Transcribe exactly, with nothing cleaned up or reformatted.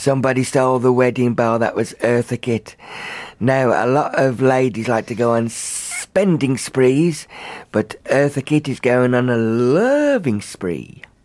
Somebody stole the wedding bell. That was Eartha Kitt. Now, a lot of ladies like to go on spending sprees, but Eartha Kitt is going on a loving spree.